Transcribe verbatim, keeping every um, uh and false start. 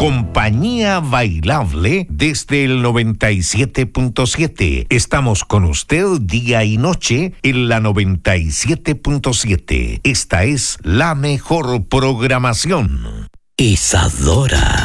Compañía Bailable desde el noventa y siete punto siete. Estamos con usted día y noche en la noventa y siete punto siete. Esta es la mejor programación. Isadora.